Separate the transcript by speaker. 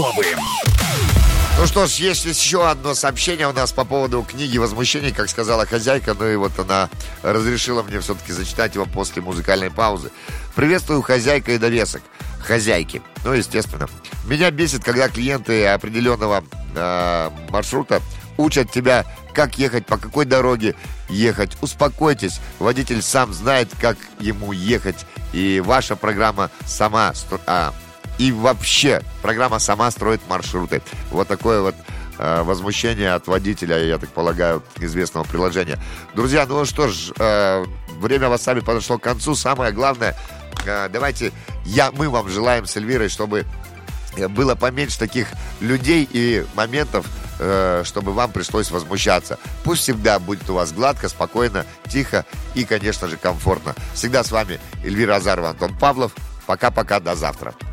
Speaker 1: Ну что ж, есть еще одно сообщение у нас по поводу книги «Возмущение», как сказала хозяйка, ну и вот она разрешила мне все-таки зачитать его после музыкальной паузы. Приветствую, хозяйка и довесок. Хозяйки. Ну, естественно. Меня бесит, когда клиенты определенного маршрута учат тебя, как ехать, по какой дороге ехать. Успокойтесь, водитель сам знает, как ему ехать. И ваша программа сама... И вообще, программа сама строит маршруты. Вот такое вот возмущение от водителя, я так полагаю, известного приложения. Друзья, ну что ж, время в WhatsApp подошло к концу. Самое главное, давайте мы вам желаем с Эльвирой, чтобы было поменьше таких людей и моментов, чтобы вам пришлось возмущаться. Пусть всегда будет у вас гладко, спокойно, тихо и, конечно же, комфортно. Всегда с вами Эльвира Азарова, Антон Павлов. Пока-пока, до завтра.